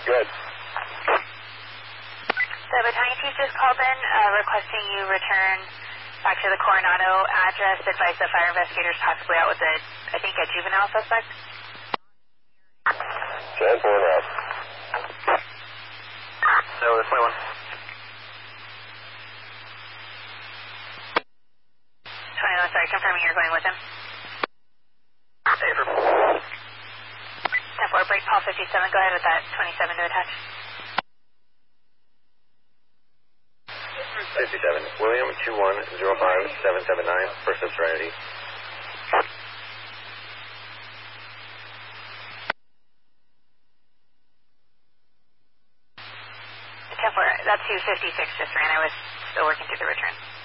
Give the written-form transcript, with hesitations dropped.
Good. The battalion chief just called in requesting you return back to the Coronado address. Advise the fire investigators possibly out with a juvenile suspect. Jan 4 now. So, that's my one. 21, sorry, confirming you're going with him. Safer. 10-4, break Paul 57, go ahead with that 27 to attach. 57, William 2105779, first of Serenity. 10-4, that 256 just ran. I was still working through the return.